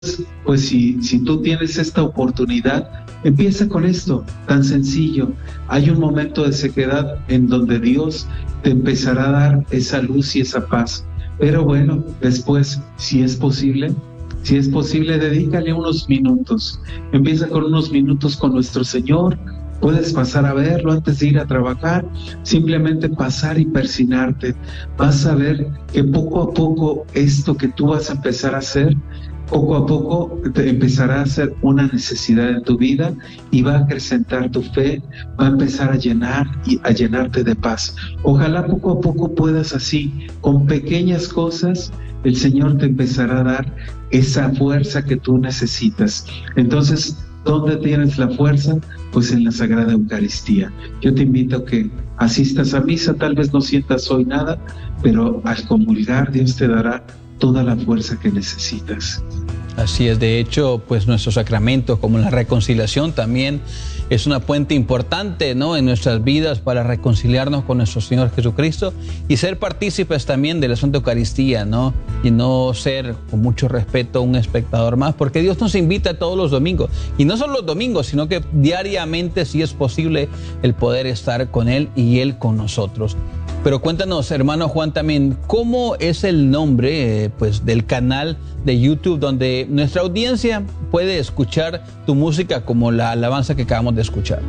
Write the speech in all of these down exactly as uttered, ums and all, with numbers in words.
pues si, si tú tienes esta oportunidad, empieza con esto, tan sencillo. Hay un momento de sequedad en donde Dios te empezará a dar esa luz y esa paz. Pero bueno, después, si es posible, si es posible, dedícale unos minutos. Empieza con unos minutos con nuestro Señor. Puedes pasar a verlo antes de ir a trabajar, simplemente pasar y persignarte. Vas a ver que poco a poco esto que tú vas a empezar a hacer, poco a poco te empezará a ser una necesidad en tu vida y va a acrecentar tu fe, va a empezar a llenar y a llenarte de paz. Ojalá poco a poco puedas así, con pequeñas cosas, el Señor te empezará a dar esa fuerza que tú necesitas. Entonces, ¿dónde tienes la fuerza? Pues en la Sagrada Eucaristía. Yo te invito a que asistas a misa, tal vez no sientas hoy nada, pero al comulgar Dios te dará toda la fuerza que necesitas. Así es, de hecho, pues nuestros sacramentos, como la reconciliación, también es una puente importante, ¿no?, en nuestras vidas para reconciliarnos con nuestro Señor Jesucristo y ser partícipes también de la Santa Eucaristía, ¿no? Y no ser, con mucho respeto, un espectador más, porque Dios nos invita todos los domingos. Y no solo los domingos, sino que diariamente, si es posible, el poder estar con Él y Él con nosotros. Pero cuéntanos, hermano Juan, también, ¿cómo es el nombre eh, pues, del canal de YouTube donde nuestra audiencia puede escuchar tu música como la alabanza que acabamos de escuchar?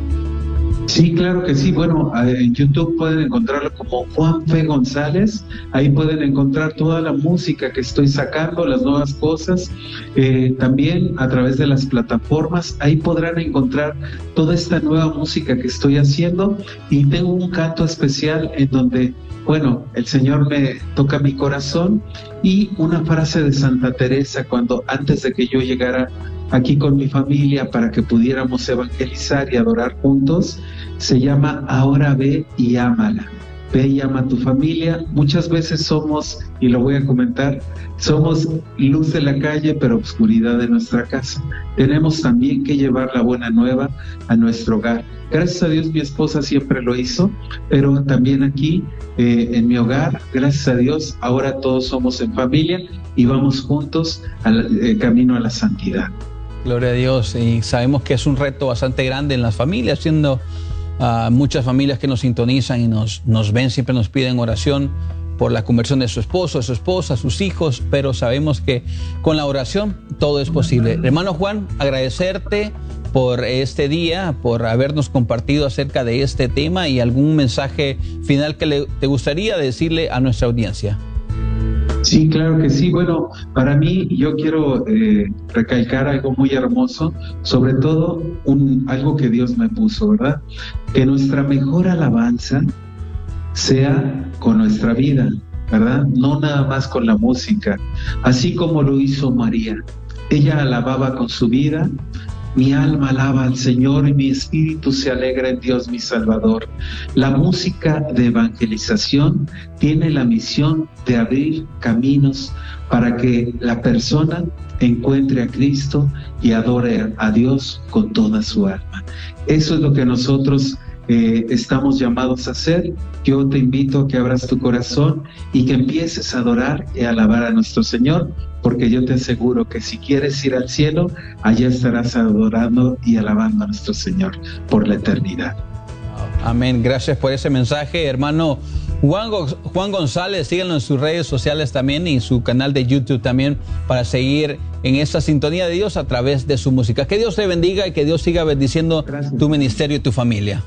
Sí, claro que sí. Bueno, en YouTube pueden encontrarlo como Juan Fe González. Ahí pueden encontrar toda la música que estoy sacando, las nuevas cosas. Eh, también a través de las plataformas, ahí podrán encontrar toda esta nueva música que estoy haciendo. Y tengo un canto especial en donde, bueno, el Señor me toca mi corazón, y una frase de Santa Teresa cuando antes de que yo llegara aquí con mi familia para que pudiéramos evangelizar y adorar juntos, se llama Ahora ve y ámala. Ve y ama a tu familia. Muchas veces somos, y lo voy a comentar, somos luz de la calle pero oscuridad de nuestra casa. Tenemos también que llevar la buena nueva a nuestro hogar. Gracias a Dios mi esposa siempre lo hizo, pero también aquí eh, en mi hogar, gracias a Dios, ahora todos somos en familia y vamos juntos al eh, camino a la santidad. Gloria a Dios, y sabemos que es un reto bastante grande en las familias, siendo uh, muchas familias que nos sintonizan y nos, nos ven, siempre nos piden oración por la conversión de su esposo, de su esposa, sus hijos, pero sabemos que con la oración todo es posible. Hermano Juan, agradecerte por este día, por habernos compartido acerca de este tema y algún mensaje final que le, te gustaría decirle a nuestra audiencia. Sí, claro que sí. Bueno, para mí yo quiero eh, recalcar algo muy hermoso, sobre todo un, algo que Dios me puso, ¿verdad? Que nuestra mejor alabanza sea con nuestra vida, ¿verdad? No nada más con la música, así como lo hizo María. Ella alababa con su vida. Mi alma alaba al Señor y mi espíritu se alegra en Dios mi Salvador. La música de evangelización tiene la misión de abrir caminos para que la persona encuentre a Cristo y adore a Dios con toda su alma. Eso es lo que nosotros eh, estamos llamados a hacer. Yo te invito a que abras tu corazón y que empieces a adorar y a alabar a nuestro Señor, porque yo te aseguro que si quieres ir al cielo, allá estarás adorando y alabando a nuestro Señor por la eternidad. Amén. Gracias por ese mensaje, hermano Juan, Juan González. Síganlo en sus redes sociales también y su canal de YouTube también para seguir en esta sintonía de Dios a través de su música. Que Dios te bendiga y que Dios siga bendiciendo Gracias. Tu ministerio y tu familia.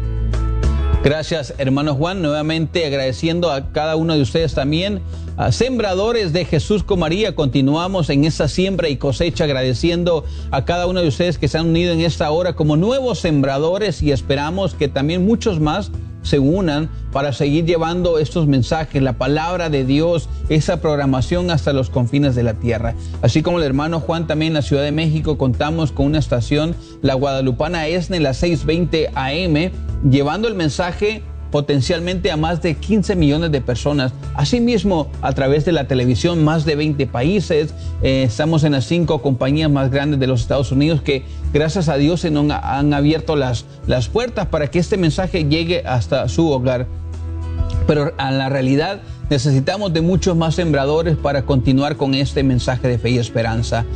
Gracias, hermano Juan. Nuevamente agradeciendo a cada uno de ustedes también. A Sembradores de Jesús con María, continuamos en esa siembra y cosecha, agradeciendo a cada uno de ustedes que se han unido en esta hora como nuevos sembradores, y esperamos que también muchos más se unan para seguir llevando estos mensajes, la palabra de Dios, esa programación hasta los confines de la tierra. Así como el hermano Juan, también en la Ciudad de México contamos con una estación, la Guadalupana ESNE, la seiscientos veinte A M, llevando el mensaje potencialmente a más de quince millones de personas. Asimismo, a través de la televisión, más de veinte países. Eh, estamos en las cinco compañías más grandes de los Estados Unidos que, gracias a Dios, se nos han abierto las, las puertas para que este mensaje llegue hasta su hogar. Pero a la realidad necesitamos de muchos más sembradores para continuar con este mensaje de fe y esperanza.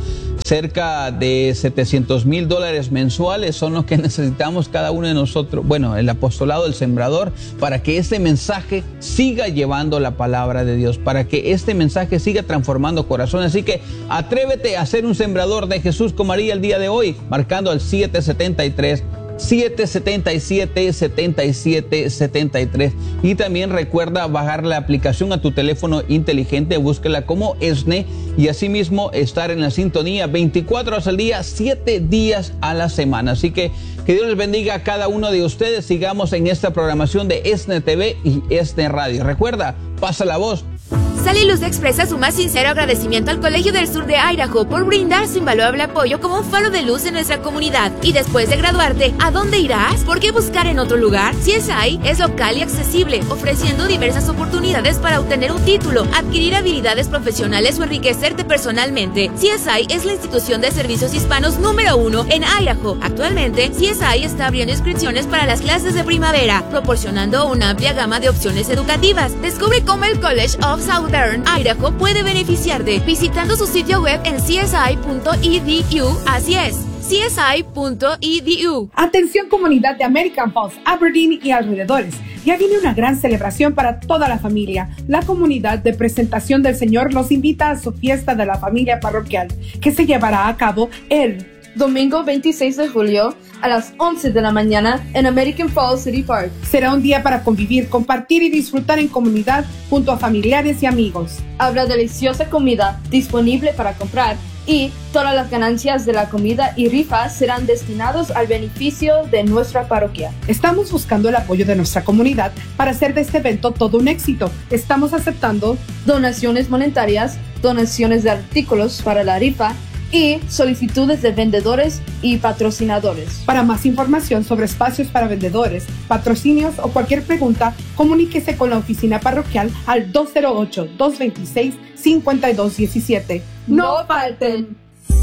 cerca de setecientos mil dólares mensuales son los que necesitamos cada uno de nosotros, bueno, el apostolado del Sembrador, para que este mensaje siga llevando la palabra de Dios, para que este mensaje siga transformando corazones. Así que atrévete a ser un sembrador de Jesús con María el día de hoy, marcando al siete siete tres, siete siete siete, siete siete siete tres. Y también recuerda bajar la aplicación a tu teléfono inteligente, búsquela como ESNE, y asimismo estar en la sintonía veinticuatro horas al día, siete días a la semana. Así que que Dios les bendiga a cada uno de ustedes. Sigamos en esta programación de ESNE T V y ESNE Radio. Recuerda, pasa la voz. Sal y Luz expresa su más sincero agradecimiento al Colegio del Sur de Idaho por brindar su invaluable apoyo como un faro de luz en nuestra comunidad. Y después de graduarte, ¿a dónde irás? ¿Por qué buscar en otro lugar? C S I es local y accesible, ofreciendo diversas oportunidades para obtener un título, adquirir habilidades profesionales o enriquecerte personalmente. C S I es la institución de servicios hispanos número uno en Idaho. Actualmente, C S I está abriendo inscripciones para las clases de primavera, proporcionando una amplia gama de opciones educativas. Descubre cómo el College of Southern Idaho puede beneficiarte visitando su sitio web en c s i punto e d u. Así es, c s i punto e d u. Atención comunidad de American Falls, Aberdeen y alrededores. Ya viene una gran celebración para toda la familia. La comunidad de Presentación del Señor los invita a su fiesta de la familia parroquial, que se llevará a cabo el domingo veintiséis de julio a las once de la mañana en American Falls City Park. Será un día para convivir, compartir y disfrutar en comunidad junto a familiares y amigos. Habrá deliciosa comida disponible para comprar y todas las ganancias de la comida y rifa serán destinados al beneficio de nuestra parroquia. Estamos buscando el apoyo de nuestra comunidad para hacer de este evento todo un éxito. Estamos aceptando donaciones monetarias, donaciones de artículos para la rifa y solicitudes de vendedores y patrocinadores. Para más información sobre espacios para vendedores, patrocinios o cualquier pregunta, comuníquese con la oficina parroquial al dos cero ocho, dos dos seis, cinco dos uno siete. ¡No falten!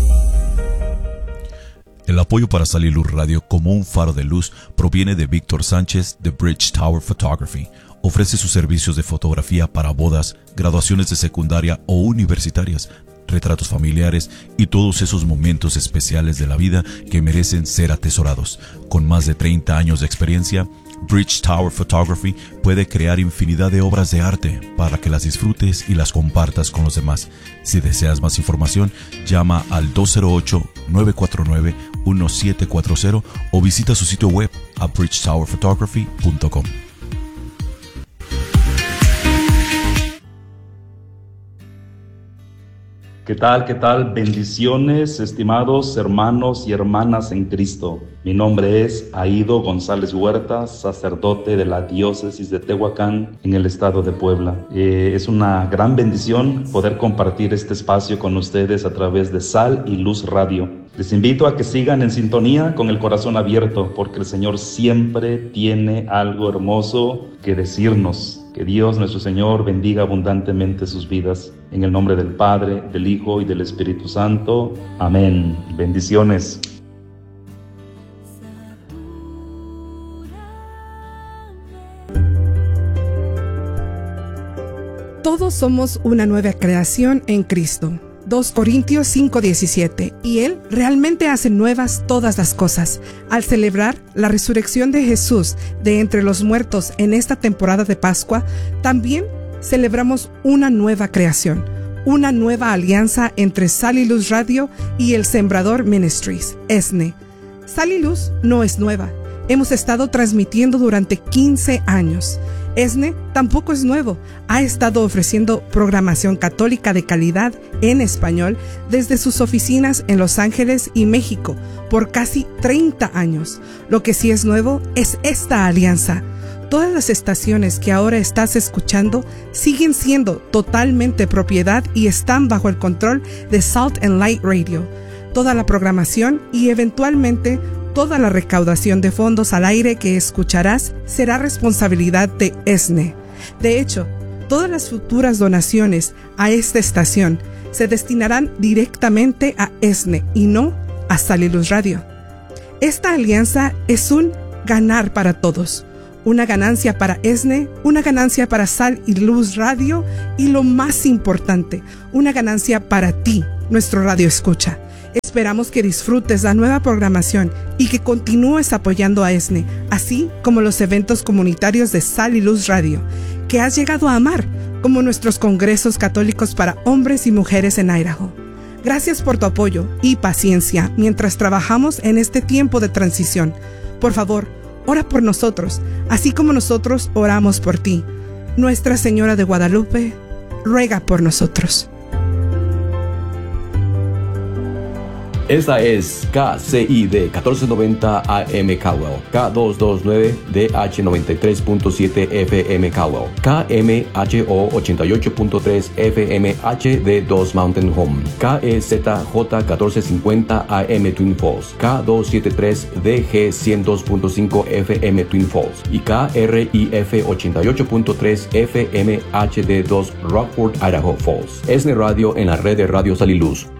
El apoyo para Sal y Luz Radio como un faro de luz proviene de Víctor Sánchez de Bridge Tower Photography. Ofrece sus servicios de fotografía para bodas, graduaciones de secundaria o universitarias, retratos familiares y todos esos momentos especiales de la vida que merecen ser atesorados. Con más de treinta años de experiencia, Bridge Tower Photography puede crear infinidad de obras de arte para que las disfrutes y las compartas con los demás. Si deseas más información, llama al dos cero ocho, nueve cuatro nueve, uno siete cuatro cero o visita su sitio web a bridge tower photography punto com. ¿Qué tal? ¿Qué tal? Bendiciones, estimados hermanos y hermanas en Cristo. Mi nombre es Aido González Huerta, sacerdote de la diócesis de Tehuacán en el estado de Puebla. Eh, es una gran bendición poder compartir este espacio con ustedes a través de Sal y Luz Radio. Les invito a que sigan en sintonía con el corazón abierto, porque el Señor siempre tiene algo hermoso que decirnos. Que Dios nuestro Señor bendiga abundantemente sus vidas. En el nombre del Padre, del Hijo y del Espíritu Santo. Amén. Bendiciones. Todos somos una nueva creación en Cristo. dos Corintios cinco diecisiete. Y Él realmente hace nuevas todas las cosas. Al celebrar la resurrección de Jesús de entre los muertos en esta temporada de Pascua, también celebramos una nueva creación, una nueva alianza entre Sal y Luz Radio y el Sembrador Ministries, ESNE. Sal y Luz no es nueva. Hemos estado transmitiendo durante quince años. ESNE tampoco es nuevo. Ha estado ofreciendo programación católica de calidad en español desde sus oficinas en Los Ángeles y México por casi treinta años. Lo que sí es nuevo es esta alianza. Todas las estaciones que ahora estás escuchando siguen siendo totalmente propiedad y están bajo el control de Salt and Light Radio. Toda la programación y eventualmente toda la recaudación de fondos al aire que escucharás será responsabilidad de ESNE. De hecho, todas las futuras donaciones a esta estación se destinarán directamente a ESNE y no a Sal y Luz Radio. Esta alianza es un ganar para todos. Una ganancia para ESNE, una ganancia para Sal y Luz Radio y lo más importante, una ganancia para ti, nuestro radio escucha. Esperamos que disfrutes la nueva programación y que continúes apoyando a E S N E, así como los eventos comunitarios de Sal y Luz Radio, que has llegado a amar, como nuestros congresos católicos para hombres y mujeres en Idaho. Gracias por tu apoyo y paciencia mientras trabajamos en este tiempo de transición. Por favor, ora por nosotros, así como nosotros oramos por ti. Nuestra Señora de Guadalupe, ruega por nosotros. Esta es K C I D catorce noventa A M Caldwell, K doscientos veintinueve D H noventa y tres punto siete F M Caldwell, K M H O ochenta y ocho punto tres F M H D dos Mountain Home, K E Z J catorce cincuenta A M Twin Falls, K doscientos setenta y tres D G ciento dos punto cinco F M Twin Falls y K R I F ochenta y ocho punto tres F M H D dos Rockford, Idaho Falls. E S N E Radio en la red de Radio Sal y Luz.